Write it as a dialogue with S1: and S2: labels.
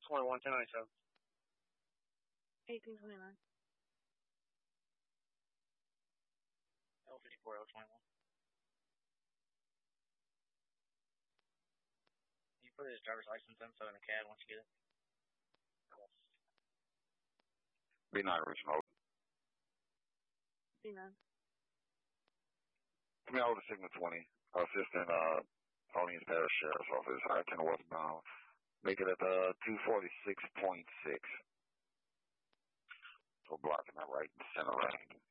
S1: 21, 1097.
S2: 1829.
S3: L54021. You put his driver's license info in the CAD once you get it.
S4: B9 original.
S2: B9.
S4: Give me over signal 20. Assistant Orleans Parish Sheriff's Office, I-10 westbound. Make it at 246.6. So blocking that right in center lane.